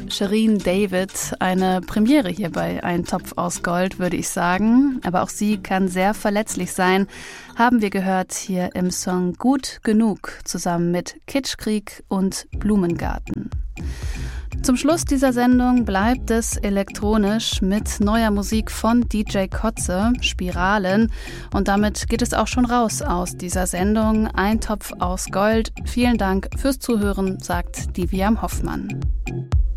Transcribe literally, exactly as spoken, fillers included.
Shirin David, eine Premiere hier bei Ein Topf aus Gold, würde ich sagen. Aber auch sie kann sehr verletzlich sein, haben wir gehört hier im Song Gut Genug zusammen mit Kitschkrieg und Blumengarten. Zum Schluss dieser Sendung bleibt es elektronisch mit neuer Musik von D J Kotze, Spiralen. Und damit geht es auch schon raus aus dieser Sendung Ein Topf aus Gold. Vielen Dank fürs Zuhören, sagt Diviam Hoffmann.